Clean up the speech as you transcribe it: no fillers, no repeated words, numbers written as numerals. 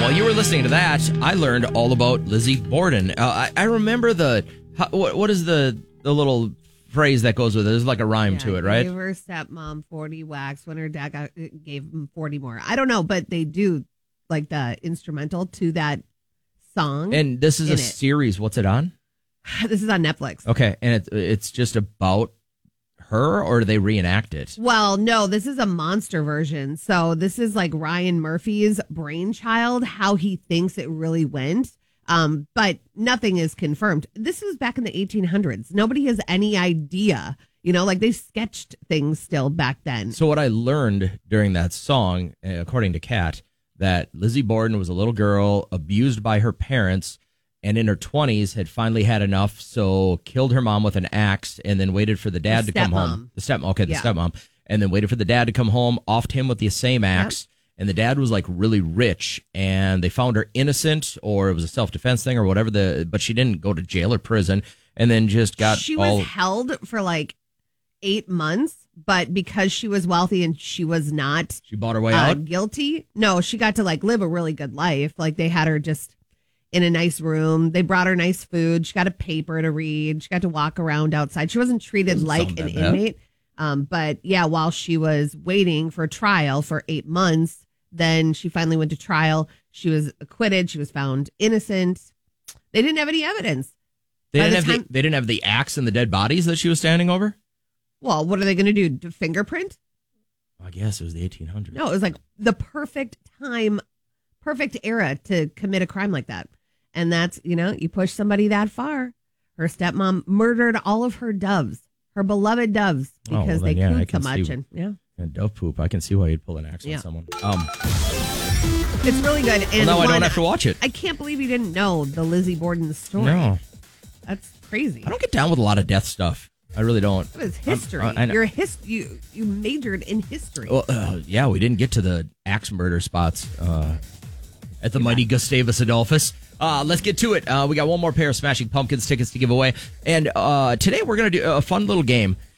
While you were listening to that, I learned all about Lizzie Borden. I remember what is the little phrase that goes with it? There's like a rhyme to it, right? Gave her stepmom 40 whacks when her dad gave him 40 more. I don't know, but they do like the instrumental to that song. And this is a series. What's it on? This is on Netflix. Okay, and it's just about her, or do they reenact it? Well, no, this is a monster version. So this is like Ryan Murphy's brainchild, how he thinks it really went. But nothing is confirmed. This was back in the 1800s. Nobody has any idea. Like they sketched things still back then. So what I learned during that song, according to Kat, that Lizzie Borden was a little girl abused by her parents, and in her 20s had finally had enough, so killed her mom with an axe and then waited for the dad to come home. The stepmom. And then waited for the dad to come home, offed him with the same axe. Yep. And the dad was like really rich, and they found her innocent, or it was a self-defense thing or whatever, but she didn't go to jail or prison, and then just She was held for like 8 months, but because she was wealthy and she was not... She bought her way out? Guilty. No, she got to like live a really good life. Like they had her just in a nice room. They brought her nice food. She got a paper to read. She got to walk around outside. She wasn't treated like an inmate. But yeah, while she was waiting for trial for 8 months, then she finally went to trial. She was acquitted. She was found innocent. They didn't have any evidence. They didn't have the axe and the dead bodies that she was standing over? Well, what are they going to do? Fingerprint? I guess it was the 1800s. No, it was like the perfect time, perfect era to commit a crime like that. And that's, you push somebody that far. Her stepmom murdered all of her doves, her beloved doves, because they cooed so much. And dove poop. I can see why you'd pull an axe on someone. It's really good. And now I don't have to watch it. I can't believe you didn't know the Lizzie Borden story. No. That's crazy. I don't get down with a lot of death stuff. I really don't. It was history. You majored in history. Well, yeah, we didn't get to the axe murder spots at the mighty Gustavus Adolphus. Let's get to it. We got one more pair of Smashing Pumpkins tickets to give away. And today we're going to do a fun little game.